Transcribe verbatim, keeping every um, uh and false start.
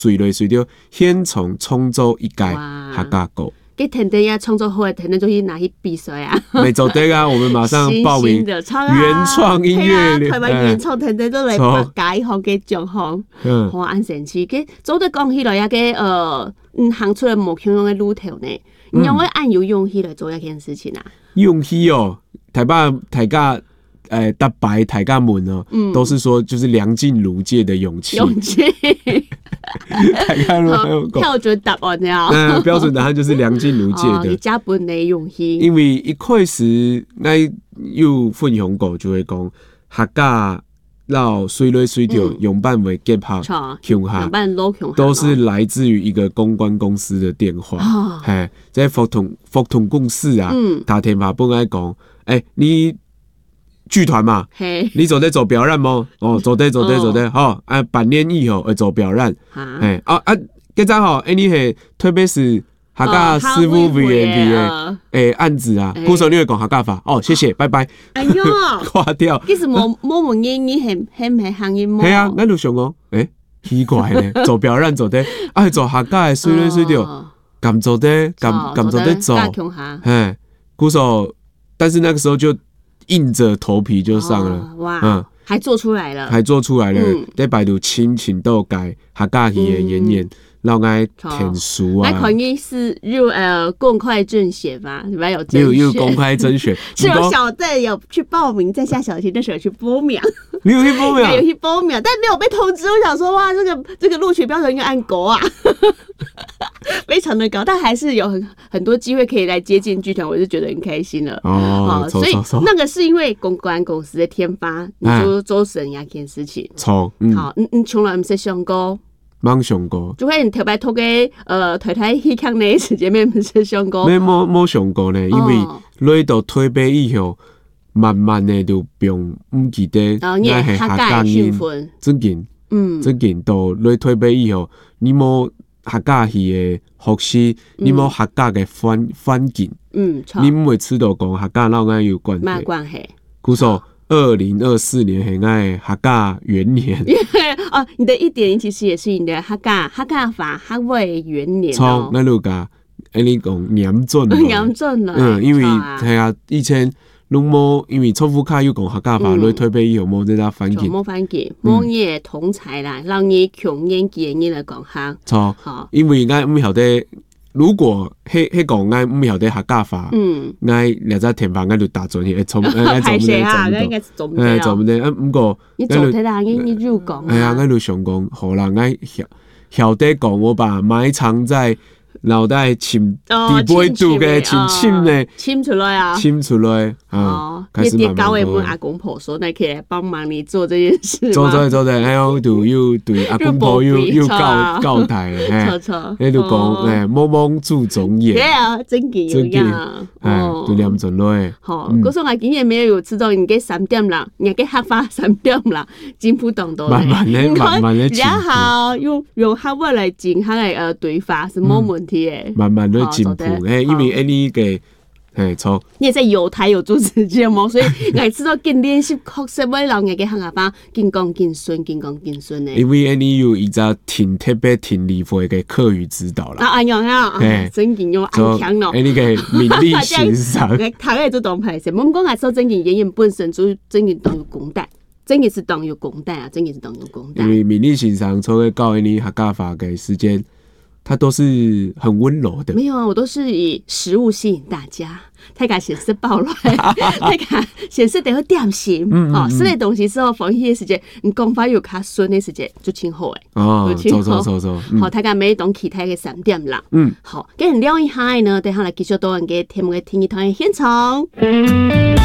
水落水着现场创作一届客家歌。 给田田呀创作好的，田田就去拿去比赛啊！ 没走对啊，我们马上报名原创音乐， 台湾原创田田都来改一项嘅奖项，好安神奇。嘅早得讲起来呀，嘅呃，嗯，行出来无相同嘅路途呢，你用我按有勇气来做一件事情啊？ 勇气哦，台北台家。呃，大白台干们哦，嗯、都是说就是梁静茹界的勇气。 勇气， 台干们标准答案了。 嗯，标准答案就是梁静茹界的。 你加本的勇气。 因为一开始我有分享过，就会讲客家绕水来水掉用办为结合，用下都是来自于一个公关公司的电话。嘿，在福同福同公司啊，打电话本来讲，哎，你。剧团嘛，你走在走表演吗？哦，走在走在走在，好啊，半年以后会走表演，哎啊啊，今早吼，哎，你系特别是客家师傅 V N P 的诶案子啊，鼓手你会讲客家话，哦，谢谢，拜拜。 哎呦， 挂掉。 其实冇冇问你，你系系唔系行业冇？ 系啊，我就想讲，诶，奇怪咧，做表演做得，啊，做客家的水咧水掉，咁做得，咁咁做得做，嘿，鼓手，但是那个时候就。硬着头皮就上了，哦、 哇，嗯，还做出来了， 还做出来了，在百度亲情都改客家语的演演，让我填书啊。 那肯定是入呃公开甄选吧，里面有甄选， 有有公开甄选， 是有小队有去报名，在下小题的时候去播苗， 你有去播苗， 有去播苗，但没有被通知。我想说，哇，这个这个录取标准应该按国啊。非常的高，但还是有很很多机会可以来接近剧团，我就觉得很开心了。哦，所以那个是因为公关公司的天发，你就做成一件事情。 错， 嗯，好，你你从来唔识上歌， 冇上歌， 就可能特别拖嘅呃台台去看呢时间咩唔识上歌， 咩冇冇上歌呢？因为累到退班以后，慢慢的就变唔记得， 然后你客家兴奋， 真紧，嗯，真紧到累退班以后，你冇。客家语的学习，你冇客家的反反境，嗯，你每次都讲客家，那我有关系。 冇关系。 故说二零二四年系我客家元年。 哦，你的一点零其实也是你的客家客家话客话元年哦。 错，那就讲，哎，你讲年准了。 年准了。 嗯，因为系啊，以前。拢无，因为错副卡有讲客家话，你退班以后冇在那反境， 冇反境，冇嘢同才啦，让你穷年纪嘅人来讲哈。 错，因为我唔晓得，如果迄迄讲我唔晓得客家话，嗯，我两只田房我就打转去，从我做唔得，做唔得，做唔得。啊，不过你做睇啦，你你入讲。 哎呀，我就想讲，好啦，我晓晓得讲，我把埋藏在。脑袋浸底杯度嘅浸浸咧， 浸出来啊， 浸出来啊，开始慢慢教问阿公婆说，那可以来帮忙你做这件事吗？ 做做做做，还有就又对阿公婆又又教教台， 错错， 你就讲诶，某某注重也， 对啊，真嘅有呀， 哦，就念准落。 好，嗰时我今年没有有吃到，你给三点啦，你给客家三点啦，进步当多。 慢慢咧，慢慢咧进步。 然后用用客话来讲，他的呃对法是冇问题。 慢慢的进步，哎，因为哎你给，哎错， 你也在有台有主持节目，所以我知道跟练习确实会让人嘅客家话更讲更顺，更讲更顺的。 因为哎你有一只挺特别挺厉害嘅课语指导啦。 啊，安样啊，真劲用安强咯。 哎，你嘅名利欣赏， 他嘅做当派些，我们讲下说真劲演员本身就真劲当有公带。真嘅是当有公带啊，真嘅是当有公带。 因为名利欣赏除了教你客家话嘅时间。它都是很温柔的。 没有啊，我都是以食物吸引大家。太敢显示暴乱，太敢显示得会点心。嗯哦，吃类东西之后，防疫的时间，你讲法有卡顺的时间就清好诶。 哦，走走走走。 好，太敢每东其他嘅三点啦。嗯，好，跟人聊一下呢，等下来继续多人嘅题目嘅听一堂嘅现场。